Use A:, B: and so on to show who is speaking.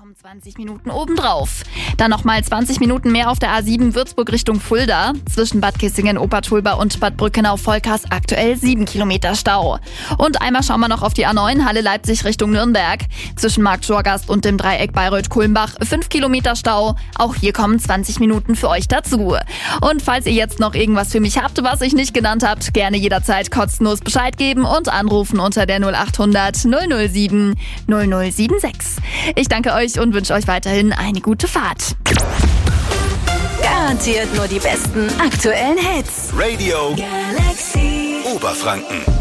A: kommen 20 Minuten obendrauf. Dann nochmal 20 Minuten mehr auf der A7 Würzburg Richtung Fulda. Zwischen Bad Kissingen, Obertulba und Bad Brückenau-Volkers aktuell 7 Kilometer Stau. Und einmal schauen wir noch auf die A9 Halle Leipzig Richtung Nürnberg. Zwischen Markt-Schorgast und dem Dreieck Bayreuth-Kulmbach 5 Kilometer Stau. Auch hier kommen 20 Minuten für euch dazu. Und falls ihr jetzt noch irgendwas für mich habt, was ich nicht genannt habt, gerne jederzeit kostenlos Bescheid geben und anrufen unter der 0800 007 0076. Ich danke euch und wünsche euch weiterhin eine gute Fahrt.
B: Garantiert nur die besten aktuellen Hits.
C: Radio
B: Galaxy
C: Oberfranken.